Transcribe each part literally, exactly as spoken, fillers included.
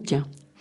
Monique.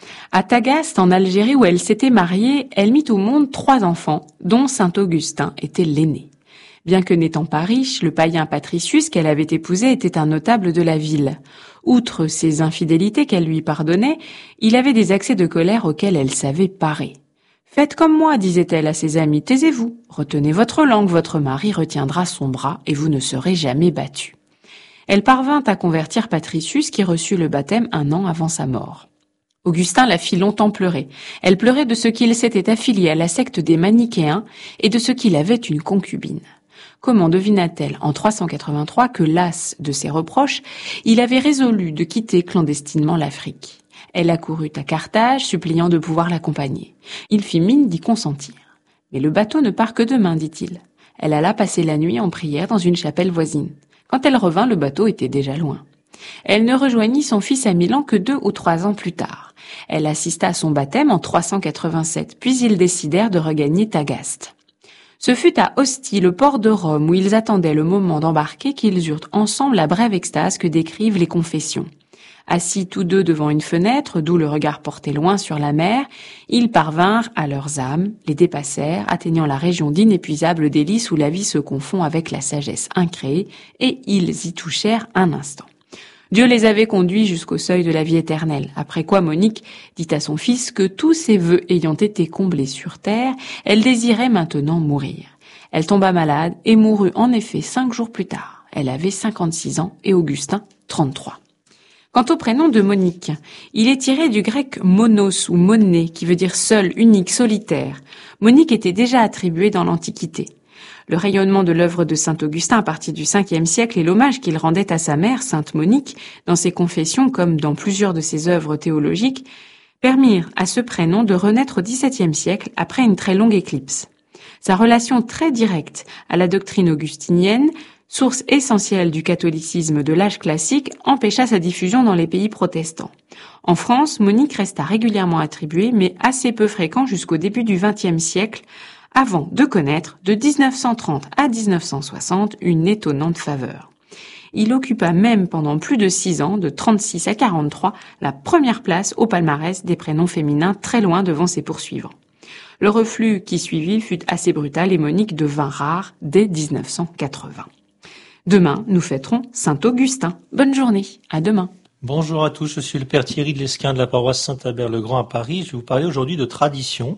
À Tagaste, en Algérie, où elle s'était mariée, elle mit au monde trois enfants, dont saint Augustin était l'aîné. Bien que n'étant pas riche, le païen Patricius qu'elle avait épousé était un notable de la ville. Outre ses infidélités qu'elle lui pardonnait, il avait des accès de colère auxquels elle savait parer. « Faites comme moi, disait-elle à ses amis, taisez-vous, retenez votre langue, votre mari retiendra son bras et vous ne serez jamais battus. » Elle parvint à convertir Patricius qui reçut le baptême un an avant sa mort. Augustin la fit longtemps pleurer. Elle pleurait de ce qu'il s'était affilié à la secte des Manichéens et de ce qu'il avait une concubine. Comment devina-t-elle en trois cent quatre-vingt-trois que, las de ses reproches, il avait résolu de quitter clandestinement l'Afrique? Elle accourut à Carthage, suppliant de pouvoir l'accompagner. Il fit mine d'y consentir. « Mais le bateau ne part que demain, dit-il. » Elle alla passer la nuit en prière dans une chapelle voisine. Quand elle revint, le bateau était déjà loin. Elle ne rejoignit son fils à Milan que deux ou trois ans plus tard. Elle assista à son baptême en trois cent quatre-vingt-sept, puis ils décidèrent de regagner Tagaste. Ce fut à Ostie, le port de Rome, où ils attendaient le moment d'embarquer, qu'ils eurent ensemble la brève extase que décrivent les confessions. Assis tous deux devant une fenêtre, d'où le regard porté loin sur la mer, ils parvinrent à leurs âmes, les dépassèrent, atteignant la région d'inépuisables délices où la vie se confond avec la sagesse incréée, et ils y touchèrent un instant. Dieu les avait conduits jusqu'au seuil de la vie éternelle, après quoi Monique dit à son fils que tous ses vœux ayant été comblés sur terre, elle désirait maintenant mourir. Elle tomba malade et mourut en effet cinq jours plus tard. Elle avait cinquante-six ans et Augustin trente-trois. Quant au prénom de Monique, il est tiré du grec monos ou monné, qui veut dire seul, unique, solitaire. Monique était déjà attribuée dans l'Antiquité. Le rayonnement de l'œuvre de saint Augustin à partir du cinquième siècle et l'hommage qu'il rendait à sa mère, sainte Monique, dans ses confessions comme dans plusieurs de ses œuvres théologiques, permirent à ce prénom de renaître au dix-septième siècle après une très longue éclipse. Sa relation très directe à la doctrine augustinienne, source essentielle du catholicisme de l'âge classique, empêcha sa diffusion dans les pays protestants. En France, Monique resta régulièrement attribuée, mais assez peu fréquent jusqu'au début du vingtième siècle, avant de connaître, de dix-neuf cent trente à dix-neuf cent soixante, une étonnante faveur. Il occupa même pendant plus de six ans, de trente-six à quarante-trois, la première place au palmarès des prénoms féminins, très loin devant ses poursuivants. Le reflux qui suivit fut assez brutal et Monique devint rare dès dix-neuf cent quatre-vingts. Demain, nous fêterons saint Augustin. Bonne journée, à demain. Bonjour à tous, je suis le père Thierry de l'Esquin de la paroisse Saint-Albert-le-Grand à Paris. Je vais vous parler aujourd'hui de tradition.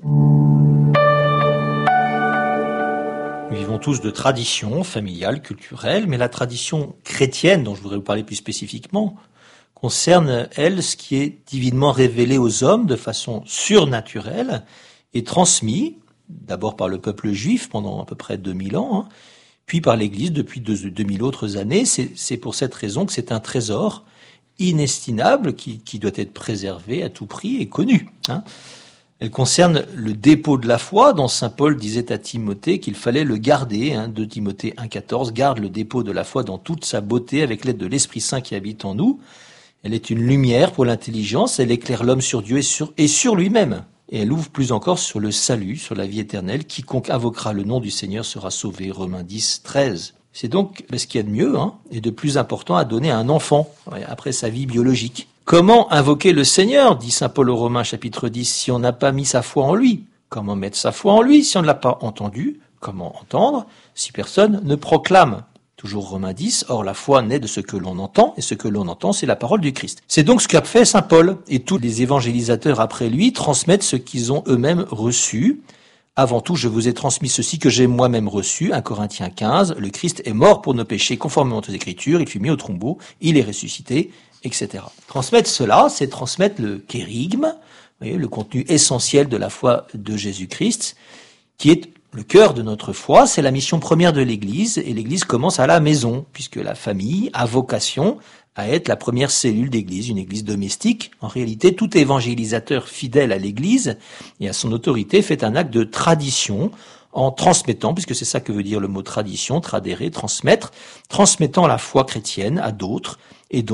Nous vivons tous de traditions familiales, culturelles, mais la tradition chrétienne, dont je voudrais vous parler plus spécifiquement, concerne, elle, ce qui est divinement révélé aux hommes de façon surnaturelle et transmis, d'abord par le peuple juif pendant à peu près deux mille ans, hein, puis par l'Église depuis deux mille autres années. C'est, c'est pour cette raison que c'est un trésor inestimable qui, qui doit être préservé à tout prix et connu. Hein. Elle concerne le dépôt de la foi, dont saint Paul disait à Timothée qu'il fallait le garder. Hein, deux Timothée un quatorze, garde le dépôt de la foi dans toute sa beauté avec l'aide de l'Esprit Saint qui habite en nous. Elle est une lumière pour l'intelligence, elle éclaire l'homme sur Dieu et sur, et sur lui-même. Et elle ouvre plus encore sur le salut, sur la vie éternelle. Quiconque invoquera le nom du Seigneur sera sauvé. Romains dix, treize. C'est donc ce qu'il y a de mieux hein, et de plus important à donner à un enfant après sa vie biologique. Comment invoquer le Seigneur, dit saint Paul aux Romains chapitre dix, si on n'a pas mis sa foi en lui? Comment mettre sa foi en lui si on ne l'a pas entendu? Comment entendre si personne ne proclame? Toujours Romains dix, or la foi naît de ce que l'on entend, et ce que l'on entend, c'est la parole du Christ. C'est donc ce qu'a fait saint Paul, et tous les évangélisateurs après lui transmettent ce qu'ils ont eux-mêmes reçu. Avant tout, je vous ai transmis ceci que j'ai moi-même reçu, un Corinthiens quinze, le Christ est mort pour nos péchés conformément aux Écritures, il fut mis au tombeau, il est ressuscité, et cetera. Transmettre cela, c'est transmettre le kérigme, vous voyez, le contenu essentiel de la foi de Jésus-Christ, qui est le cœur de notre foi. C'est la mission première de l'Église, et l'Église commence à la maison, puisque la famille a vocation à être la première cellule d'Église, une Église domestique. En réalité, tout évangélisateur fidèle à l'Église et à son autorité fait un acte de tradition en transmettant, puisque c'est ça que veut dire le mot tradition, tradere, transmettre, transmettant la foi chrétienne à d'autres, et donc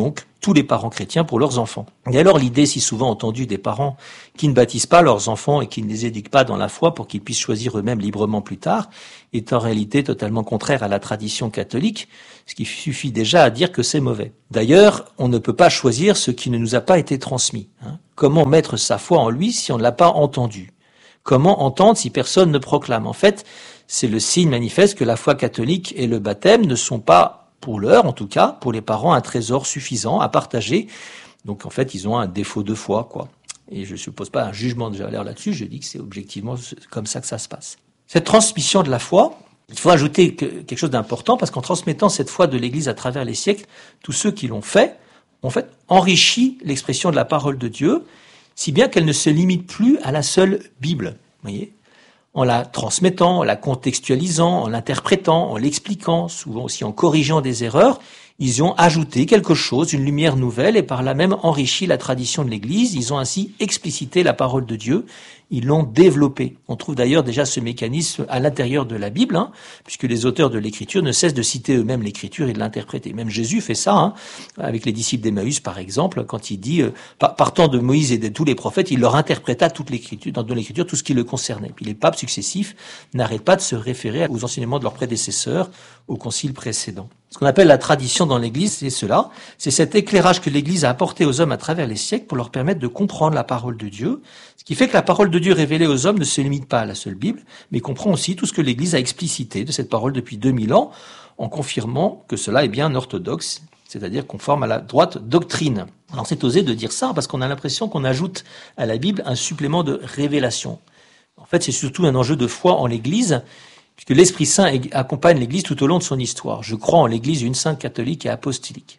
tous les parents chrétiens pour leurs enfants. Et alors l'idée si souvent entendue des parents qui ne baptisent pas leurs enfants et qui ne les éduquent pas dans la foi pour qu'ils puissent choisir eux-mêmes librement plus tard, est en réalité totalement contraire à la tradition catholique, ce qui suffit déjà à dire que c'est mauvais. D'ailleurs, on ne peut pas choisir ce qui ne nous a pas été transmis. Hein. Comment mettre sa foi en lui si on ne l'a pas entendu ? Comment entendre si personne ne proclame ? En fait, c'est le signe manifeste que la foi catholique et le baptême ne sont pas, pour l'heure en tout cas, pour les parents, un trésor suffisant à partager. Donc en fait, ils ont un défaut de foi, quoi. Et je ne suppose pas un jugement de valeur là-dessus, je dis que c'est objectivement comme ça que ça se passe. Cette transmission de la foi, il faut ajouter quelque chose d'important, parce qu'en transmettant cette foi de l'Église à travers les siècles, tous ceux qui l'ont fait, ont en fait enrichi l'expression de la parole de Dieu, si bien qu'elle ne se limite plus à la seule Bible, vous voyez, en la transmettant, en la contextualisant, en l'interprétant, en l'expliquant, souvent aussi en corrigeant des erreurs, ils y ont ajouté quelque chose, une lumière nouvelle, et par là même enrichi la tradition de l'Église. Ils ont ainsi explicité la parole de Dieu, ils l'ont développée. On trouve d'ailleurs déjà ce mécanisme à l'intérieur de la Bible, hein, puisque les auteurs de l'Écriture ne cessent de citer eux-mêmes l'Écriture et de l'interpréter. Même Jésus fait ça, hein, avec les disciples d'Emmaüs par exemple, quand il dit, euh, partant de Moïse et de tous les prophètes, il leur interpréta toute l'Écriture, dans l'Écriture tout ce qui le concernait. Puis les papes successifs n'arrêtent pas de se référer aux enseignements de leurs prédécesseurs au concile précédent. Ce qu'on appelle la tradition dans l'Église, c'est cela, c'est cet éclairage que l'Église a apporté aux hommes à travers les siècles pour leur permettre de comprendre la parole de Dieu, ce qui fait que la parole de Dieu révélée aux hommes ne se limite pas à la seule Bible, mais comprend aussi tout ce que l'Église a explicité de cette parole depuis deux mille ans, en confirmant que cela est bien orthodoxe, c'est-à-dire conforme à la droite doctrine. Alors c'est osé de dire ça, parce qu'on a l'impression qu'on ajoute à la Bible un supplément de révélation. En fait, c'est surtout un enjeu de foi en l'Église, puisque l'Esprit Saint accompagne l'Église tout au long de son histoire. Je crois en l'Église une sainte catholique et apostolique.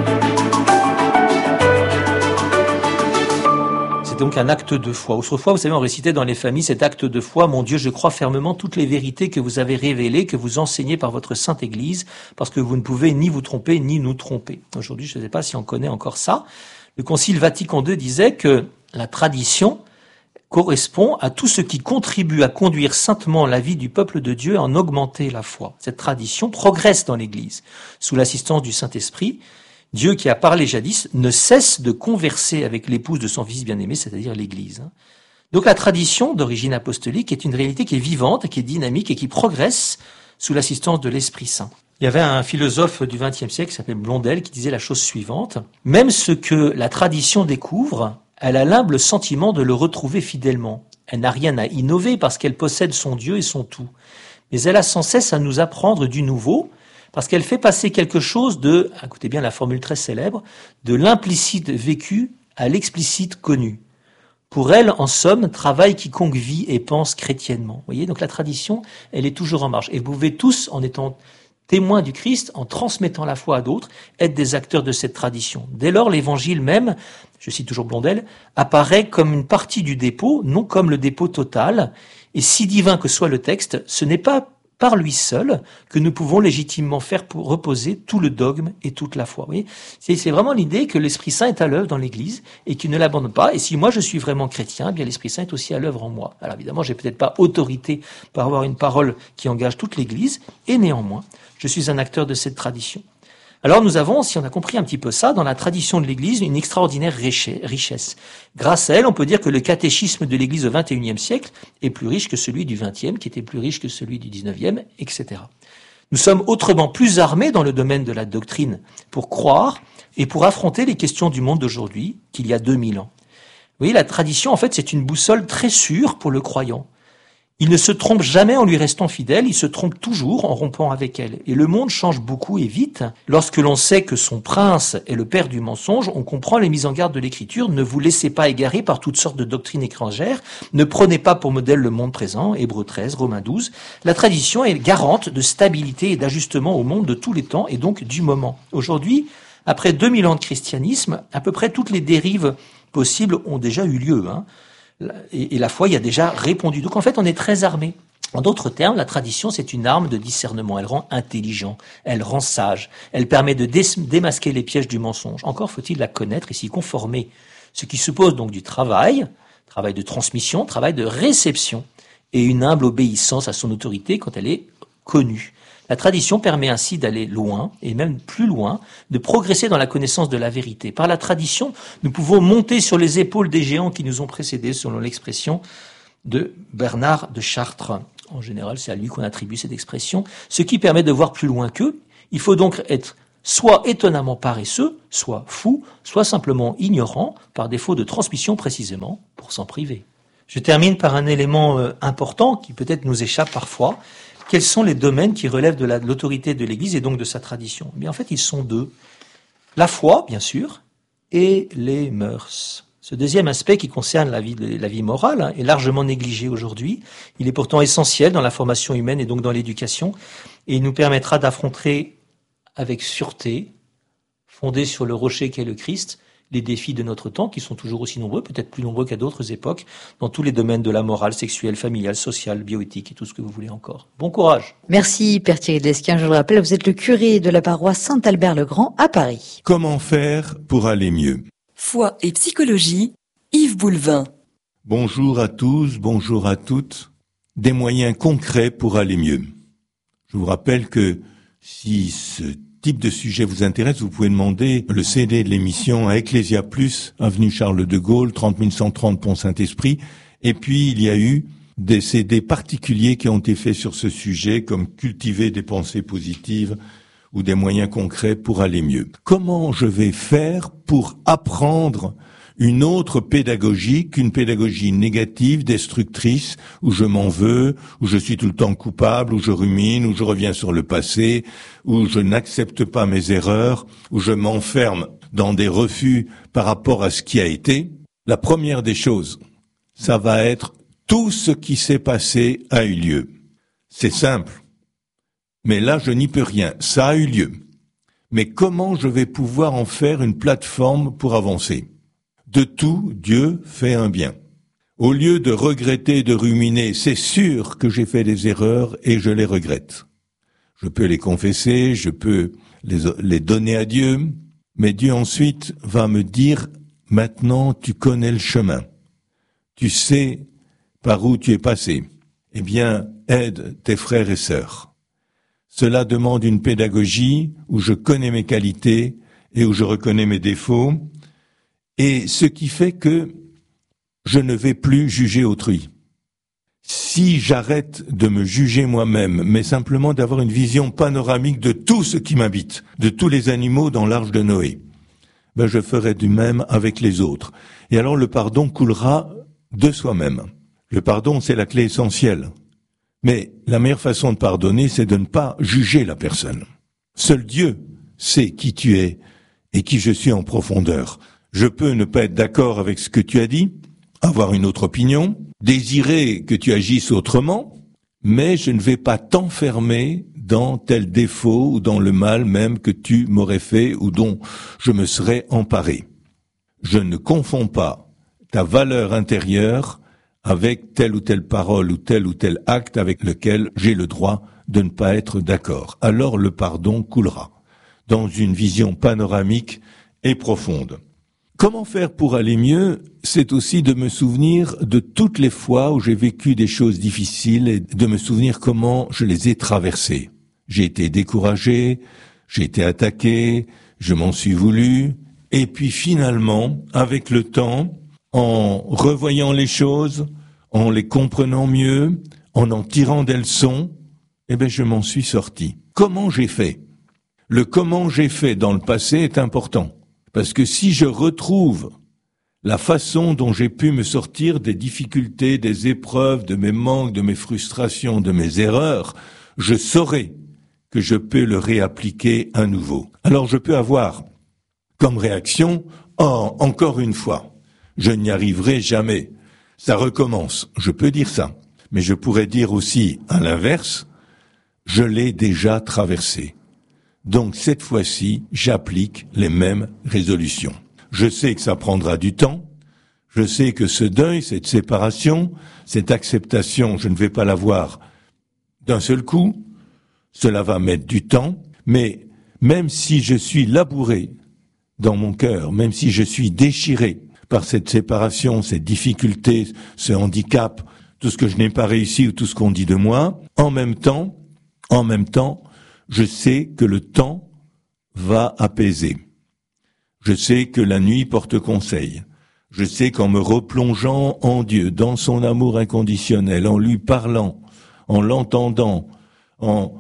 C'est donc un acte de foi. Autrefois, vous savez, on récitait dans les familles cet acte de foi. Mon Dieu, je crois fermement toutes les vérités que vous avez révélées, que vous enseignez par votre sainte Église, parce que vous ne pouvez ni vous tromper, ni nous tromper. Aujourd'hui, je ne sais pas si on connaît encore ça. Le Concile Vatican deux disait que la tradition correspond à tout ce qui contribue à conduire saintement la vie du peuple de Dieu et en augmenter la foi. Cette tradition progresse dans l'Église. Sous l'assistance du Saint-Esprit, Dieu qui a parlé jadis ne cesse de converser avec l'épouse de son Fils bien-aimé, c'est-à-dire l'Église. Donc la tradition d'origine apostolique est une réalité qui est vivante, qui est dynamique et qui progresse sous l'assistance de l'Esprit Saint. Il y avait un philosophe du vingtième siècle qui s'appelait Blondel qui disait la chose suivante: même ce que la tradition découvre, elle a l'humble sentiment de le retrouver fidèlement. Elle n'a rien à innover parce qu'elle possède son Dieu et son tout. Mais elle a sans cesse à nous apprendre du nouveau parce qu'elle fait passer quelque chose de, écoutez bien la formule très célèbre, de l'implicite vécu à l'explicite connu. Pour elle, en somme, travaille quiconque vit et pense chrétiennement. Vous voyez, donc la tradition, elle est toujours en marche. Et vous pouvez tous, en étant témoins du Christ, en transmettant la foi à d'autres, être des acteurs de cette tradition. Dès lors, l'évangile même, je cite toujours Blondel, apparaît comme une partie du dépôt, non comme le dépôt total. Et si divin que soit le texte, ce n'est pas par lui seul que nous pouvons légitimement faire pour reposer tout le dogme et toute la foi. Vous voyez, c'est, c'est vraiment l'idée que l'Esprit Saint est à l'œuvre dans l'Église et qu'il ne l'abandonne pas. Et si moi je suis vraiment chrétien, eh bien l'Esprit Saint est aussi à l'œuvre en moi. Alors évidemment, j'ai peut-être pas autorité pour avoir une parole qui engage toute l'Église, et néanmoins, je suis un acteur de cette tradition. Alors nous avons, si on a compris un petit peu ça, dans la tradition de l'Église, une extraordinaire richesse. Grâce à elle, on peut dire que le catéchisme de l'Église au vingt et unième siècle est plus riche que celui du vingtième, qui était plus riche que celui du dix-neuvième, et cetera. Nous sommes autrement plus armés dans le domaine de la doctrine pour croire et pour affronter les questions du monde d'aujourd'hui qu'il y a deux mille ans. Vous voyez, la tradition, en fait, c'est une boussole très sûre pour le croyant. Il ne se trompe jamais en lui restant fidèle, il se trompe toujours en rompant avec elle. Et le monde change beaucoup et vite. Lorsque l'on sait que son prince est le père du mensonge, on comprend les mises en garde de l'Écriture. Ne vous laissez pas égarer par toutes sortes de doctrines étrangères. Ne prenez pas pour modèle le monde présent, Hébreux treize, Romains douze. La tradition est garante de stabilité et d'ajustement au monde de tous les temps et donc du moment. Aujourd'hui, après deux mille ans de christianisme, à peu près toutes les dérives possibles ont déjà eu lieu, hein. Et la foi y a déjà répondu. Donc en fait, on est très armé. En d'autres termes, la tradition, c'est une arme de discernement. Elle rend intelligent, elle rend sage, elle permet de dé- démasquer les pièges du mensonge. Encore faut-il la connaître et s'y conformer. Ce qui suppose donc du travail, travail de transmission, travail de réception, et une humble obéissance à son autorité quand elle est connue. La tradition permet ainsi d'aller loin, et même plus loin, de progresser dans la connaissance de la vérité. Par la tradition, nous pouvons monter sur les épaules des géants qui nous ont précédés, selon l'expression de Bernard de Chartres. En général, c'est à lui qu'on attribue cette expression, ce qui permet de voir plus loin qu'eux. Il faut donc être soit étonnamment paresseux, soit fou, soit simplement ignorant, par défaut de transmission précisément, pour s'en priver. Je termine par un élément euh, important qui peut-être nous échappe parfois. Quels sont les domaines qui relèvent de, la, de l'autorité de l'Église et donc de sa tradition ? Eh bien, en fait, ils sont deux. La foi, bien sûr, et les mœurs. Ce deuxième aspect qui concerne la vie, la vie morale hein, est largement négligé aujourd'hui. Il est pourtant essentiel dans la formation humaine et donc dans l'éducation. Et il nous permettra d'affronter avec sûreté, fondée sur le rocher qu'est le Christ, les défis de notre temps, qui sont toujours aussi nombreux, peut-être plus nombreux qu'à d'autres époques, dans tous les domaines de la morale, sexuelle, familiale, sociale, bioéthique et tout ce que vous voulez encore. Bon courage. Merci Père Thierry de Lesquin. Je le rappelle, vous êtes le curé de la paroisse Saint-Albert-le-Grand à Paris. Comment faire pour aller mieux ? Foi et psychologie, Yves Boulevin. Bonjour à tous, bonjour à toutes. Des moyens concrets pour aller mieux. Je vous rappelle que si ce type de sujet vous intéresse, vous pouvez demander le C D de l'émission à Ecclesia Plus, avenue Charles de Gaulle, trente mille cent trente Pont-Saint-Esprit. Et puis, il y a eu des C D particuliers qui ont été faits sur ce sujet, comme cultiver des pensées positives ou des moyens concrets pour aller mieux. Comment je vais faire pour apprendre une autre pédagogie qu'une pédagogie négative, destructrice, où je m'en veux, où je suis tout le temps coupable, où je rumine, où je reviens sur le passé, où je n'accepte pas mes erreurs, où je m'enferme dans des refus par rapport à ce qui a été. La première des choses, ça va être tout ce qui s'est passé a eu lieu. C'est simple. Mais là, je n'y peux rien. Ça a eu lieu. Mais comment je vais pouvoir en faire une plateforme pour avancer ? De tout, Dieu fait un bien. Au lieu de regretter et de ruminer, c'est sûr que j'ai fait des erreurs et je les regrette. Je peux les confesser, je peux les, les donner à Dieu, mais Dieu ensuite va me dire, maintenant tu connais le chemin. Tu sais par où tu es passé. Eh bien, aide tes frères et sœurs. Cela demande une pédagogie où je connais mes qualités et où je reconnais mes défauts, et ce qui fait que je ne vais plus juger autrui. Si j'arrête de me juger moi-même, mais simplement d'avoir une vision panoramique de tout ce qui m'habite, de tous les animaux dans l'arche de Noé, ben je ferai du même avec les autres. Et alors le pardon coulera de soi-même. Le pardon, c'est la clé essentielle. Mais la meilleure façon de pardonner, c'est de ne pas juger la personne. Seul Dieu sait qui tu es et qui je suis en profondeur. Je peux ne pas être d'accord avec ce que tu as dit, avoir une autre opinion, désirer que tu agisses autrement, mais je ne vais pas t'enfermer dans tel défaut ou dans le mal même que tu m'aurais fait ou dont je me serais emparé. Je ne confonds pas ta valeur intérieure avec telle ou telle parole ou tel ou tel acte avec lequel j'ai le droit de ne pas être d'accord. Alors le pardon coulera dans une vision panoramique et profonde. Comment faire pour aller mieux ? C'est aussi de me souvenir de toutes les fois où j'ai vécu des choses difficiles et de me souvenir comment je les ai traversées. J'ai été découragé, j'ai été attaqué, je m'en suis voulu, et puis finalement, avec le temps, en revoyant les choses, en les comprenant mieux, en en tirant des leçons, eh bien je m'en suis sorti. Comment j'ai fait ? Le comment j'ai fait dans le passé est important. Parce que si je retrouve la façon dont j'ai pu me sortir des difficultés, des épreuves, de mes manques, de mes frustrations, de mes erreurs, je saurai que je peux le réappliquer à nouveau. Alors je peux avoir comme réaction, oh, encore une fois, je n'y arriverai jamais. Ça recommence, je peux dire ça. Mais je pourrais dire aussi, à l'inverse, je l'ai déjà traversé. Donc cette fois-ci, j'applique les mêmes résolutions. Je sais que ça prendra du temps. Je sais que ce deuil, cette séparation, cette acceptation, je ne vais pas l'avoir d'un seul coup. Cela va mettre du temps. Mais même si je suis labouré dans mon cœur, même si je suis déchiré par cette séparation, cette difficulté, ce handicap, tout ce que je n'ai pas réussi ou tout ce qu'on dit de moi, en même temps, en même temps, Je sais que le temps va apaiser. Je sais que la nuit porte conseil. Je sais qu'en me replongeant en Dieu, dans son amour inconditionnel, en lui parlant, en l'entendant, en,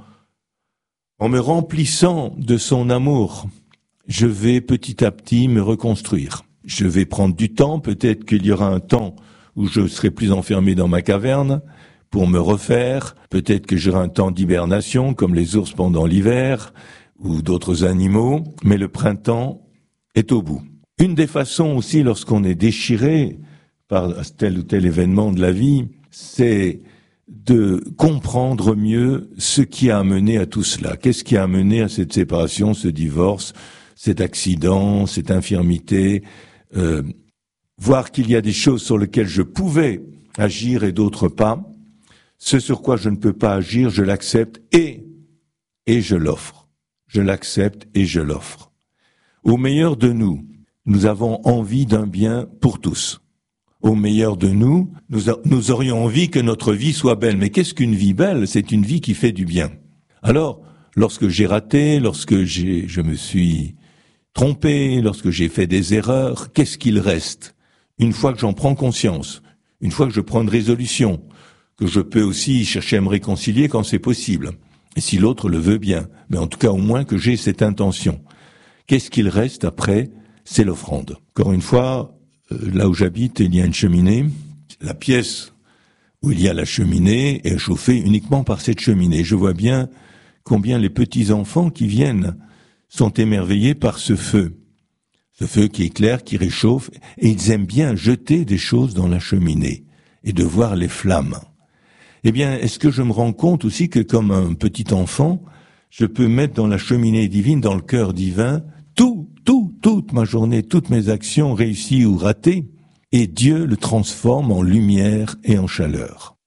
en me remplissant de son amour, je vais petit à petit me reconstruire. Je vais prendre du temps, peut-être qu'il y aura un temps où je serai plus enfermé dans ma caverne pour me refaire, peut-être que j'aurai un temps d'hibernation comme les ours pendant l'hiver ou d'autres animaux, mais le printemps est au bout. Une des façons aussi, lorsqu'on est déchiré par tel ou tel événement de la vie, c'est de comprendre mieux ce qui a amené à tout cela. Qu'est-ce qui a amené à cette séparation, ce divorce, cet accident, cette infirmité, euh, voir qu'il y a des choses sur lesquelles je pouvais agir et d'autres pas. Ce sur quoi je ne peux pas agir, je l'accepte et, et je l'offre. Je l'accepte et je l'offre. Au meilleur de nous, nous avons envie d'un bien pour tous. Au meilleur de nous, nous, a, nous aurions envie que notre vie soit belle. Mais qu'est-ce qu'une vie belle? C'est une vie qui fait du bien. Alors, lorsque j'ai raté, lorsque j'ai, je me suis trompé, lorsque j'ai fait des erreurs, qu'est-ce qu'il reste? Une fois que j'en prends conscience, une fois que je prends une résolution, que je peux aussi chercher à me réconcilier quand c'est possible, et si l'autre le veut bien, mais en tout cas au moins que j'ai cette intention. Qu'est-ce qu'il reste après? C'est l'offrande. Encore une fois, euh, là où j'habite, il y a une cheminée. La pièce où il y a la cheminée est chauffée uniquement par cette cheminée. Je vois bien combien les petits-enfants qui viennent sont émerveillés par ce feu. Ce feu qui éclaire, qui réchauffe, et ils aiment bien jeter des choses dans la cheminée et de voir les flammes. Eh bien, est-ce que je me rends compte aussi que comme un petit enfant, je peux mettre dans la cheminée divine, dans le cœur divin, tout, tout, toute ma journée, toutes mes actions réussies ou ratées, et Dieu le transforme en lumière et en chaleur.